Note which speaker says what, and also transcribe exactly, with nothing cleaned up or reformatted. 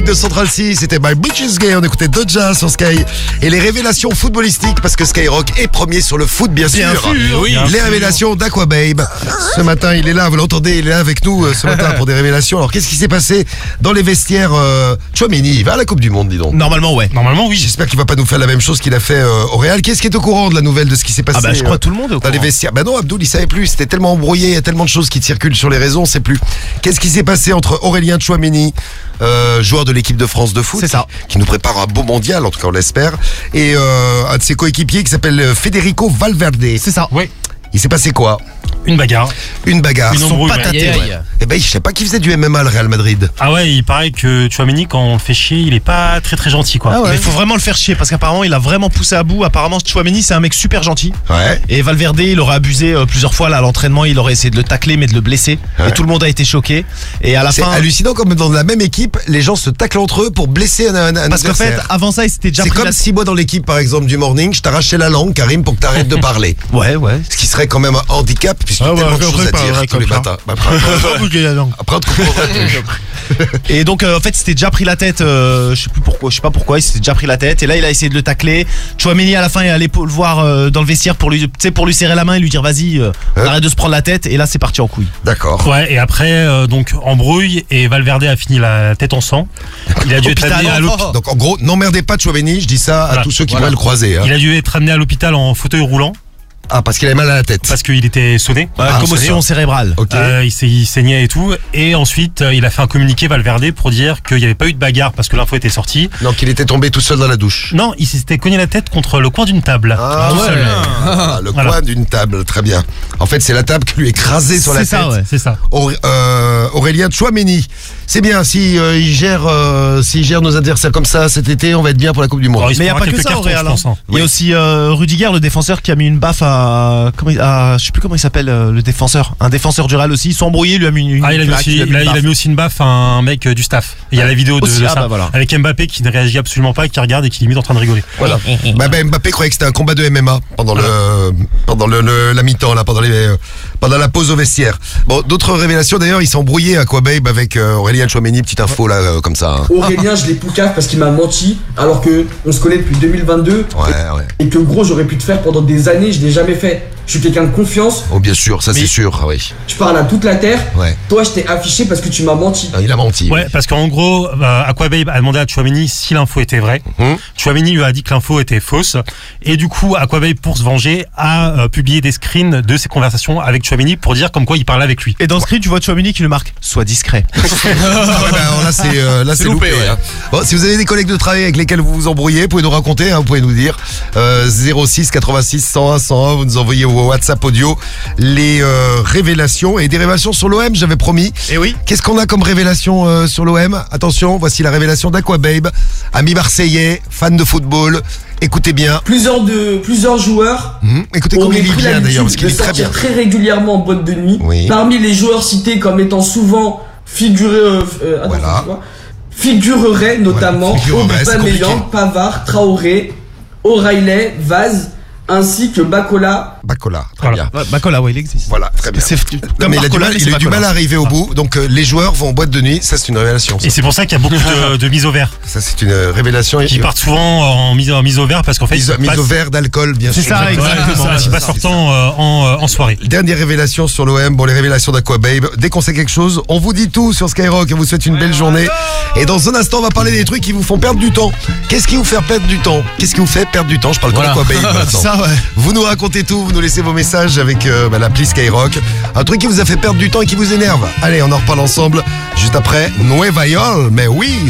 Speaker 1: De Central six, c'était My Bitch is Gay, on écoutait Doja sur Sky. Et les révélations footballistiques, parce que Skyrock est premier sur le foot, bien,
Speaker 2: bien
Speaker 1: sûr.
Speaker 2: sûr oui,
Speaker 1: les
Speaker 2: bien
Speaker 1: révélations d'Aquababe. Ce matin, il est là, vous l'entendez, il est là avec nous euh, ce matin pour des révélations. Alors, qu'est-ce qui s'est passé dans les vestiaires euh, Tchouaméni, il va à la Coupe du Monde, dis donc.
Speaker 2: Normalement, ouais.
Speaker 3: Normalement, oui.
Speaker 1: J'espère qu'il va pas nous faire la même chose qu'il a fait euh, au Real. Qu'est-ce qui est au courant de la nouvelle de ce qui s'est passé?
Speaker 2: Ah bah je crois que tout le monde est au
Speaker 1: dans
Speaker 2: courant.
Speaker 1: les vestiaires. Bah non, Abdoul, il savait plus. C'était tellement embrouillé, il y a tellement de choses qui circulent sur les réseaux, on sait plus. Qu'est-ce qui s'est passé entre Aurélien Tchouaméni, euh, joueur de l'équipe de France de foot,
Speaker 2: c'est ça,
Speaker 1: qui nous prépare un beau mondial, en tout cas on l'espère, et euh, un de ses coéquipiers qui s'appelle Federico Valverde.
Speaker 2: C'est ça.
Speaker 3: Ouais.
Speaker 1: Il s'est passé quoi?
Speaker 3: Une bagarre.
Speaker 1: Une bagarre.
Speaker 3: Une
Speaker 1: Ils sont
Speaker 3: embrouille,
Speaker 1: pas
Speaker 3: ouais.
Speaker 1: tâtés.
Speaker 2: Aïe, aïe.
Speaker 1: Ouais. Eh ben, je sais pas qui faisait du M M A, le Real Madrid.
Speaker 3: Ah ouais, il paraît que Tchouaméni, quand on le fait chier, il est pas très très gentil, quoi.
Speaker 2: Ah ouais. Mais il faut vraiment le faire chier parce qu'apparemment il a vraiment poussé à bout. Apparemment Tchouaméni c'est un mec super gentil.
Speaker 1: Ouais.
Speaker 2: Et Valverde il aurait abusé euh, plusieurs fois là à l'entraînement, il aurait essayé de le tacler mais de le blesser.
Speaker 1: Ouais.
Speaker 2: Et tout le monde a été choqué. Et à la
Speaker 1: C'est
Speaker 2: fin.
Speaker 1: hallucinant comme dans la même équipe, les gens se taclent entre eux pour blesser un, un, un
Speaker 2: Parce qu'en fait,
Speaker 1: adversaire.
Speaker 2: avant ça, il s'était déjà
Speaker 1: C'est
Speaker 2: pris
Speaker 1: comme
Speaker 2: la...
Speaker 1: si moi dans l'équipe par exemple du Morning, je t'arrachais la langue, Karim, pour que t'arrêtes de parler.
Speaker 2: Ouais, ouais.
Speaker 1: Ce qui serait quand même un handicap puisqu'il y a
Speaker 2: Ah ouais,
Speaker 1: tellement de
Speaker 2: après,
Speaker 1: choses à
Speaker 2: pas
Speaker 1: dire
Speaker 2: vrai
Speaker 1: tous les
Speaker 2: comme ça.
Speaker 1: matins. Bah, après, après, on te comprendra plus.
Speaker 2: Et donc euh, en fait, il s'était déjà pris la tête. Euh, je sais plus pourquoi, je sais pas pourquoi, il s'était déjà pris la tête. Et là, il a essayé de le tacler. Tchouaméni à la fin est allé le voir euh, dans le vestiaire pour lui, tu sais, pour lui serrer la main et lui dire vas-y, euh,
Speaker 1: Hein
Speaker 2: arrête de se prendre la tête. Et là, c'est parti en couille.
Speaker 1: D'accord.
Speaker 3: Ouais, et après, euh, donc, embrouille, et Valverde a fini la tête en sang. Il a dû être
Speaker 2: Hôpital,
Speaker 3: amené à
Speaker 2: oh,
Speaker 3: l'hôpital.
Speaker 1: Donc en gros, n'emmerdez pas Tchouaméni, je dis ça à
Speaker 3: Voilà.
Speaker 1: tous ceux qui
Speaker 2: Voilà.
Speaker 1: pourraient le croiser. Hein.
Speaker 3: Il a dû être amené à l'hôpital en fauteuil roulant,
Speaker 1: Ah, parce qu'il avait mal à la tête.
Speaker 3: parce qu'il était sonné.
Speaker 2: Ouais,
Speaker 1: Ah,
Speaker 2: commotion cérébrale.
Speaker 1: Ok.
Speaker 3: Euh, il, s'est- il saignait et tout. Et ensuite, euh, il a fait un communiqué Valverde pour dire qu'il n'y avait pas eu de bagarre parce que l'info était sortie.
Speaker 1: Donc il était tombé tout seul dans la douche.
Speaker 3: Non, il s'était cogné la tête contre le coin d'une table.
Speaker 1: Ah
Speaker 3: Tout
Speaker 1: ouais.
Speaker 3: seul.
Speaker 1: Ah, le
Speaker 3: Voilà.
Speaker 1: coin d'une table, très bien. En fait, c'est la table qui lui est écrasée sur la
Speaker 2: C'est
Speaker 1: tête.
Speaker 2: ça, ouais.
Speaker 3: C'est ça.
Speaker 1: Auré- euh, Aurélien Tchouaméni. C'est bien, si euh, il gère, euh, s'il gère nos adversaires comme ça cet été, on va être bien pour la Coupe du Monde.
Speaker 3: Alors, il se
Speaker 2: Mais il n'y a
Speaker 3: prendra
Speaker 2: pas que
Speaker 3: quelques
Speaker 2: ça au
Speaker 3: cartons,
Speaker 2: Real.
Speaker 3: je pense, hein.
Speaker 2: Il y a aussi euh, Rudiger, le défenseur, qui a mis une baffe à. Comment il- à je sais plus comment il s'appelle, euh, le défenseur. Un défenseur du Real aussi. Ils sont embrouillés, il lui a mis une. une
Speaker 3: Ah, il a, mis
Speaker 2: claque,
Speaker 3: aussi,
Speaker 2: lui a mis
Speaker 3: il, a,
Speaker 2: une
Speaker 3: il a
Speaker 2: baffe.
Speaker 3: mis aussi une baffe à un mec euh, du staff. Il y a la vidéo de,
Speaker 2: Aussi,
Speaker 3: de
Speaker 2: ah
Speaker 1: bah
Speaker 3: ça.
Speaker 2: voilà.
Speaker 3: Avec Mbappé qui ne réagit absolument pas, qui regarde et qui est limite en train de rigoler.
Speaker 1: Voilà. Bah, bah, Mbappé croyait que c'était un combat de M M A pendant le pendant le, le- la mi-temps là, pendant les euh, pendant la pause au vestiaire. Bon, d'autres révélations d'ailleurs, ils sont brouillés à Aquababe avec euh, Aurélien Tchouaméni, petite info là euh, comme ça. Hein.
Speaker 4: Aurélien, je l'ai poucave parce qu'il m'a menti, alors que on se connaît depuis deux mille vingt-deux
Speaker 1: Ouais, ouais.
Speaker 4: et que gros, j'aurais pu te faire pendant des années, je l'ai jamais fait. Je suis quelqu'un de confiance,
Speaker 1: Oh bien sûr, ça
Speaker 2: Mais-
Speaker 1: c'est sûr, ah oui.
Speaker 4: je parle à toute la terre.
Speaker 1: Ouais.
Speaker 4: Toi, je t'ai affiché parce que tu m'as menti.
Speaker 1: Ah, il a menti.
Speaker 3: Ouais, parce qu'en gros, euh, Aquababe a demandé à Tchouaméni si l'info était vraie.
Speaker 1: Hum.
Speaker 3: Tchouaméni lui a dit que l'info était fausse. Et du coup, Aquababe, pour se venger, a euh, publié des screens de ses conversations avec Tchouaméni pour dire comme quoi il parlait avec lui.
Speaker 2: Et dans ce cri, tu vois Tchouaméni qui le marque. Sois discret.
Speaker 1: Ah ouais, bah, alors là c'est euh, là c'est loupé.
Speaker 2: loupé, ouais.
Speaker 1: hein. Bon, si vous avez des collègues de travail avec lesquels vous vous embrouillez, vous pouvez nous raconter, hein, vous pouvez nous dire euh, zéro six quatre-vingt-six cent un cent un, vous nous envoyez au WhatsApp audio les euh, révélations et des révélations sur l'O M, j'avais promis.
Speaker 2: Et oui.
Speaker 1: Qu'est-ce qu'on a comme révélation euh, sur l'O M? Attention, voici la révélation d'Aquababe, ami marseillais, fan de football. Écoutez bien.
Speaker 4: Plusieurs, de, plusieurs joueurs
Speaker 1: Hum, Écoutez comme
Speaker 4: auraient
Speaker 1: il lit
Speaker 4: pris
Speaker 1: bien d'ailleurs,
Speaker 4: l'habitude
Speaker 1: parce qu'il
Speaker 4: de
Speaker 1: lit très bien.
Speaker 4: sortir très régulièrement en boîte de nuit.
Speaker 1: Oui.
Speaker 4: Parmi les joueurs cités comme étant souvent figurés, euh, euh, attends,
Speaker 1: Voilà.
Speaker 4: c'est quoi figureraient notamment
Speaker 1: Voilà, figureraient, c'est
Speaker 4: Aubameyang,
Speaker 1: compliqué.
Speaker 4: Pavard, Traoré, O'Reilly, Vaz, ainsi que Bacola.
Speaker 1: Bacola, très
Speaker 3: Voilà.
Speaker 1: bien.
Speaker 2: Ouais, Bacola, ouais, il existe.
Speaker 1: Voilà, très bien.
Speaker 2: C'est
Speaker 1: Non, mais il a du mal, il a eu du mal à arriver au
Speaker 2: Ah.
Speaker 1: bout, donc euh, les joueurs vont en boîte de nuit, ça c'est une révélation. ça.
Speaker 3: Et c'est pour ça qu'il y a beaucoup de, de mises au vert.
Speaker 1: Ça c'est une euh, révélation.
Speaker 3: Qui partent souvent en mise, en mise au vert parce qu'en fait,
Speaker 1: Mise,
Speaker 3: ils
Speaker 1: mise
Speaker 3: passent-
Speaker 1: au verre d'alcool, bien
Speaker 2: C'est
Speaker 1: sûr.
Speaker 2: ça,
Speaker 3: Ouais,
Speaker 2: exactement.
Speaker 3: c'est ça, ils passent leur
Speaker 1: C'est
Speaker 3: temps euh, en, euh, en soirée.
Speaker 1: Dernière révélation sur l'O M, bon les révélations d'Aquababe. Dès qu'on sait quelque chose, on vous dit tout sur Skyrock et on vous souhaite une belle journée. Et dans un instant, on va parler des trucs qui vous font perdre du temps. Qu'est-ce qui vous fait perdre du temps? Qu'est-ce qui vous fait perdre du temps? Je parle
Speaker 2: Voilà.
Speaker 1: comme Aquababe maintenant.
Speaker 2: Ça, ouais.
Speaker 1: Vous nous racontez tout, vous nous laissez vos messages avec euh, bah, l'appli Skyrock. Un truc qui vous a fait perdre du temps et qui vous énerve. Allez, on en reparle ensemble juste après Nueva York. Mais oui,